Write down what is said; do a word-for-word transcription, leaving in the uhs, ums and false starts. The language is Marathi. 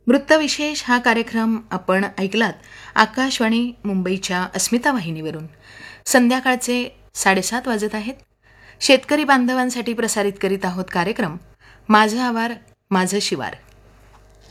वृत्तविशेष हा कार्यक्रम आपण ऐकलात आकाशवाणी मुंबईच्या अस्मिता वाहिनीवरून. संध्याकाळचे साडेसात वाजत आहेत. शेतकरी बांधवांसाठी प्रसारित करीत आहोत कार्यक्रम माझं आवार माझं शिवार.